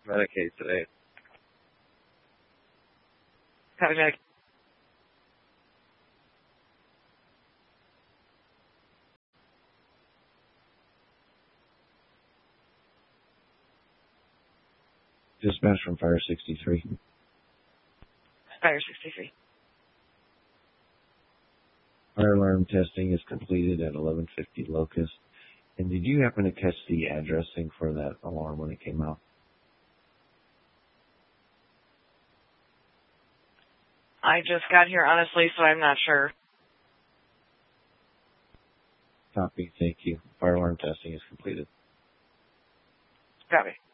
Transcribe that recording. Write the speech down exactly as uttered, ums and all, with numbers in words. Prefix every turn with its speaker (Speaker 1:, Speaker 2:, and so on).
Speaker 1: Medicaid today.
Speaker 2: Copy, Medicaid.
Speaker 1: Dispatch from Fire sixty-three.
Speaker 2: Fire sixty-three.
Speaker 1: Fire alarm testing is completed at eleven fifty Locust. And did you happen to catch the addressing for that alarm when it came out?
Speaker 2: I just got here, honestly, so I'm not sure.
Speaker 1: Copy. Thank you. Fire alarm testing is completed.
Speaker 2: Copy.